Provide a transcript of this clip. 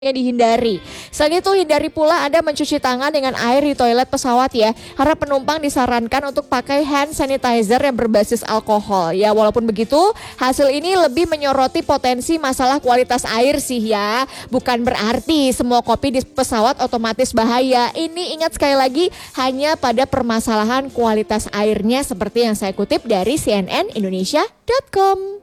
yang dihindari. Selain itu, hindari pula Anda mencuci tangan dengan air di toilet pesawat ya. Karena penumpang disarankan untuk pakai hand sanitizer yang berbasis alkohol. Ya, walaupun begitu, hasil ini lebih menyoroti potensi masalah kualitas air sih ya. Bukan berarti semua kopi di pesawat otomatis bahaya. Ini ingat sekali lagi hanya pada permasalahan kualitas airnya seperti yang saya kutip dari cnnindonesia.com.